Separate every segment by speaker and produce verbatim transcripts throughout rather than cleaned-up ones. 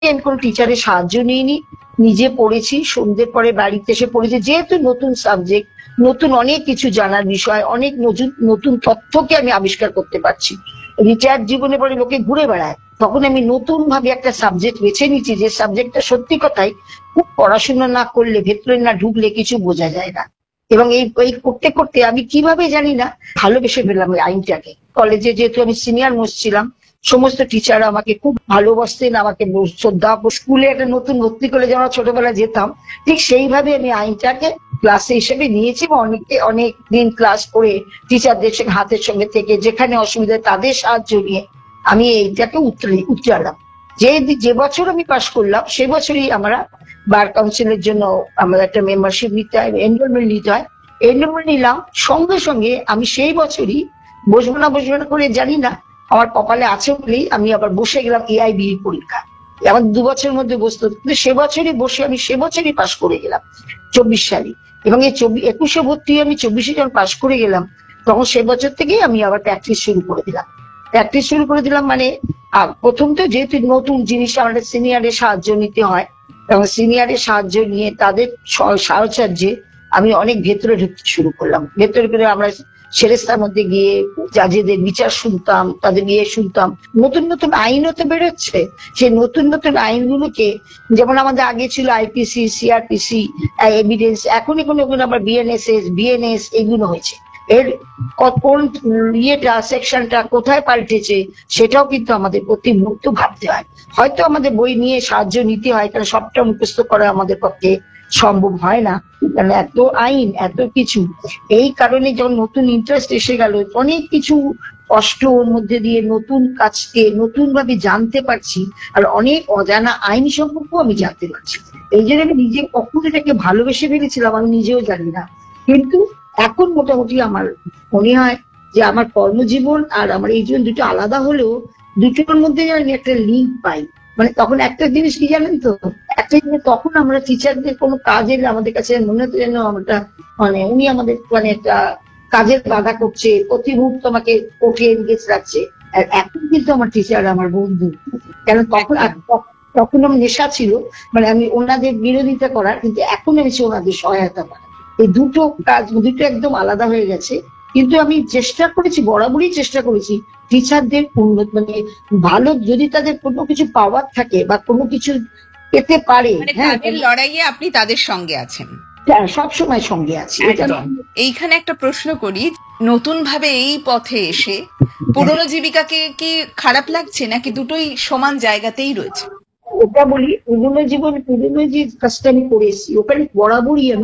Speaker 1: আমি কোনো টিচারের সাহায্য নিইনি, নিজে পড়েছি, সন্ধ্যের পরে বাড়িতে এসে পড়েছি। যেহেতু নতুন সাবজেক্ট, নতুন অনেক কিছু জানার বিষয়, অনেক নতুন নতুন তথ্যকে আমি আবিষ্কার করতে পারছি। রিটায়ার্ড জীবনে পরে লোকে ঘুরে বেড়ায়, তখন আমি নতুন ভাবে একটা সাবজেক্ট বেছে নিচ্ছি, যে সাবজেক্টটা সত্যি কথাই খুব পড়াশোনা না করলে, ভেতরে না ঢুকলে কিছু বোঝা যায় না। এবং এই এই করতে করতে আমি কিভাবে জানি না ভালোবেসে ফেললাম এই আইনটাকে। কলেজে যেহেতু আমি সিনিয়র মোস্ট ছিলাম, সমস্ত টিচার আমাকে খুব ভালোবাসতেন, আমাকে শ্রদ্ধা। স্কুলে একটা নতুন ভর্তি করে যেমন ছোটবেলায় যেতাম, ঠিক সেইভাবে আমি আইনটাকে ক্লাসে হিসেবে নিয়েছি এবং অনেকে অনেক দিন ক্লাস করে টিচারদের সঙ্গে হাতের সঙ্গে থেকে যেখানে অসুবিধা তাদের সাহায্য নিয়ে আমি এইটাকে উত্তরে উচ্চারলাম। যে যে বছর আমি পাশ করলাম সে বছরই আমরা বার কাউন্সিলের জন্য আমাদের একটা মেম্বারশিপ নিতে হয়, এনরোলমেন্ট নিতে হয়। এনরোলমেন্ট নিলাম, সঙ্গে সঙ্গে আমি সেই বছরই বসবো না বসবো না করে জানি না আমার কপালে আছে বলেই আমি আবার বসে গেলাম এআইবি পরীক্ষা। আমার দু বছরের মধ্যে বসতে, কিন্তু সে বছরই বসে আমি সে বছরই পাশ করে গেলাম চব্বিশ সালে। এবং এই চব্বিশ একুশে ভর্তি আমি চব্বিশে যখন পাশ করে গেলাম, তখন সে বছর থেকেই আমি আবার প্র্যাকটিস শুরু করে দিলাম। প্র্যাকটিস শুরু করে দিলাম মানে প্রথম তো যেহেতু নতুন জিনিস আমাদের সিনিয়রের সাহায্য নিতে হয়, এবং সিনিয়রের সাহায্য নিয়ে তাদের সাহচর্যে আমি অনেক ভেতরে ঢুকতে শুরু করলাম। ভেতরে করে আমরা সেরেস্তার মধ্যে গিয়ে জাজেদের বিচার শুনতাম, তাদের গিয়ে শুনতাম। নতুন নতুন আইনও তো বেরোচ্ছে, সেই নতুন নতুন আইনগুলোকে, যেমন আমাদের আগে ছিল আইপিসি, সিআরপিসি, এভিডেন্স, এখনই কোনো কোনো আবার বিএনএসএস, বিএনএস এগুলো হয়েছে। এর কোন ইয়েটা সেকশনটা কোথায় পাল্টেছে সেটাও কিন্তু আমাদের প্রতি মুহূর্তে ভাবতে হয়। হয়তো আমাদের বই নিয়ে সাহায্য নিতে হয়, কারণ সবটা মুখস্থ করা আমাদের পক্ষে সম্ভব হয় না, কারণ এত আইন এত কিছু। এই কারণে যখন নতুন ইন্টারেস্ট এসে গেল, অনেক কিছু কষ্ট ওর মধ্যে দিয়ে নতুন কাজকে নতুন ভাবে জানতে পারছি, আর অনেক অজানা আইন সম্পর্কেও আমি জানতে পারছি। এই জন্য আমি নিজে কখন এটাকে ভালোবেসে ফেলেছিলাম আমি নিজেও জানি না। কিন্তু এখন মোটামুটি আমার মনে হয় যে আমার কর্মজীবন আর আমার এই জীবন দুটো আলাদা হলেও দুটোর মধ্যে আমি একটা লিঙ্ক পাই। মানে তখন একটা জিনিস কি জানেন তো, একটা জিনিস তখন আমরা টিচারদের কোনো কাজ এলে আমাদের কাছে মনে হতো যেন আমরা মানে উনি আমাদের মানে একটা কাজের বাধা করছে, প্রতি মুহূর্তে আমাকে কোর্টে এনগেজ রাখছে। আর এখন কিন্তু আমার টিচার আমার বন্ধু, কেন তখন তখন আমার নেশা ছিল, মানে আমি ওনাদের বিরোধিতা করার, কিন্তু এখন আমি ওনাদের সহায়তা করার। এই দুটো কাজ দুটো একদম আলাদা হয়ে গেছে। কিন্তু আমি চেষ্টা করেছি, বরাবরই চেষ্টা করেছি টিচারদের উন্নত মানে ভালো, যদি তাদের কোনো কিছু পাওয়ার থাকে বা কোনো কিছু পেতে পারে,
Speaker 2: হ্যাঁ লড়াইয়ে আপনি তাদের সঙ্গে আছেন,
Speaker 1: সব সময় সঙ্গে আছি।
Speaker 2: এইখানে একটা প্রশ্ন করি, নতুন ভাবে এই পথে এসে পুরনো জীবিকাকে কি খারাপ লাগছে নাকি দুটোই সমান জায়গাতেই রয়েছে?
Speaker 1: ওটা বলি, পুরনো জীবন পুরনো যে কাজটা আমি করেছি ওখানে বরাবরই আমি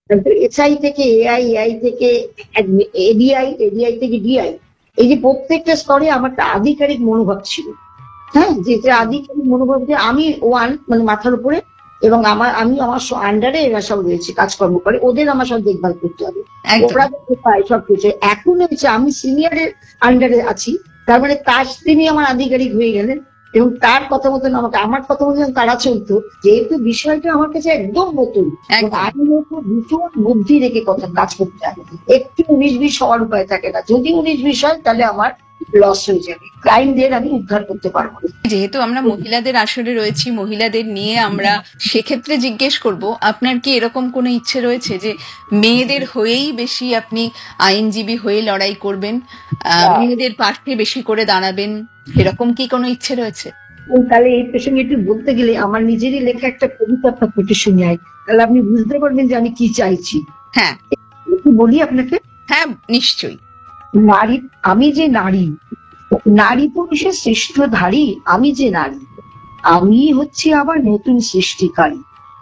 Speaker 1: এসআই থেকে এআই, এআই থেকে এডিআই, এডিআই থেকে ডিআই, এই যে প্রত্যেকটা স্তরে আমার একটা আধিকারিক মনোভাব ছিল। হ্যাঁ, যেটা আধিকারিক মনোভাব যে আমি ওয়ান মানে মাথার উপরে, এবং আমার আমি আমার আন্ডারে এরা সব রয়েছে কাজকর্ম করে, ওদের আমার সব দেখভাল করতে হবে, ওরা পায় সবকিছু। এখন হচ্ছে আমি সিনিয়রের আন্ডারে আছি, তার মানে তার তিনি আমার আধিকারিক হয়ে গেলেন, এবং তার কথা মতন আমাকে আমার কথা মতন তারা চলতো। যেহেতু বিষয়টা আমার কাছে একদম নতুন, আমি ভীষণ বুদ্ধি রেখে কথা কাজ করতে হয়, একটু উনিশ বিশ হওয়ার উপায় থাকে না। যদি উনিশ বিশ হয় তাহলে আমার লস হয়ে যাবে, ক্লায়েন্টদের আমি উদ্ধার করতে পারবো।
Speaker 2: যেহেতু আমরা মহিলাদের আসরে রয়েছি, মহিলাদের নিয়ে আমরা সেক্ষেত্রে জিজ্ঞেস করব, আপনার কি এরকম কোনো ইচ্ছে রয়েছে যে মেয়েদের হয়েই বেশি আপনি আইনজীবী হয়ে লড়াই করবেন, মেয়েদের পাশে বেশি করে দাঁড়াবেন, এরকম কি কোনো ইচ্ছে রয়েছে?
Speaker 1: তাহলে এই প্রসঙ্গে একটু বলতে গেলে আমার নিজেরই লেখা একটা কবিতা আপনাকে শুনিয়ে, তাহলে আপনি বুঝতে পারবেন যে আমি কি চাইছি।
Speaker 2: হ্যাঁ
Speaker 1: বলি আপনাকে।
Speaker 2: হ্যাঁ নিশ্চয়ই।
Speaker 1: নারী, আমি যে নারী, নারী পুরুষের শ্রেষ্ঠধারী আমি যে নারী, আমি হচ্ছে আবার নতুন সৃষ্টিকারী,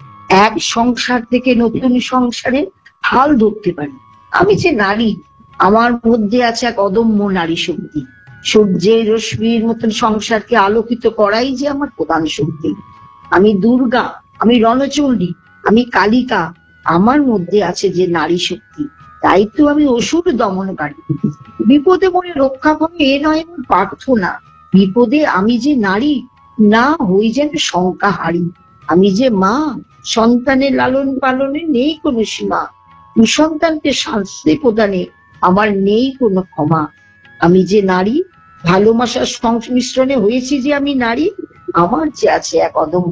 Speaker 1: এক সংসার থেকে নতুন সংসারে হাল ধরতে পারি। আমি যে নারী, আমার মধ্যে আছে এক অদম্য নারী শক্তি, সূর্যের রশ্মির মতন সংসারকে আলোকিত করাই যে আমার প্রধান শক্তি। আমি দুর্গা, আমি রণচণ্ডী, আমি কালিকা, আমার মধ্যে আছে যে নারী শক্তি, তাই তো আমি অসুর দমনকারী। বিপদে মনে রক্ষা করে এ নয় আমার প্রার্থনা, বিপদে আমি যে নারী না হই যেন শঙ্কা হারি। আমি যে মা, সন্তানের লালন পালনে নেই কোনো সীমা, কুসন্তানকে শাস্তি প্রদানে আমার নেই কোনো ক্ষমা। আমি যে নারী, ভালোবাসার সংমিশ্রণে হয়েছি যে আমি নারী, আমার যে আছে এক অদম্য